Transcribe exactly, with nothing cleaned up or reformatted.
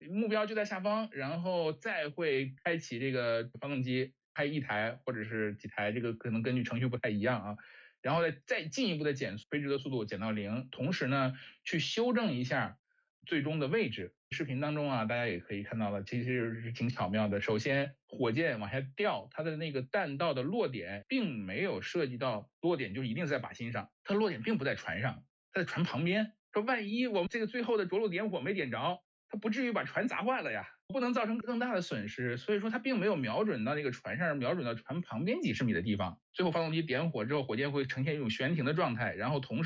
目标就在下方，然后再会开启这个发动机，开一台或者是几台，这个可能根据程序不太一样啊。然后再进一步的减垂直的速度减到零，同时呢去修正一下最终的位置。视频当中啊，大家也可以看到了，其实是挺巧妙的。首先，火箭往下掉，它的那个弹道的落点并没有涉及到落点就一定在靶心上，它的落点并不在船上，它在船旁边。说万一我们这个最后的着陆点火没点着，它不至于把船砸坏了呀，不能造成更大的损失。所以说它并没有瞄准到那个船上，瞄准到船旁边几十米的地方。最后发动机点火之后，火箭会呈现一种悬停的状态，然后同时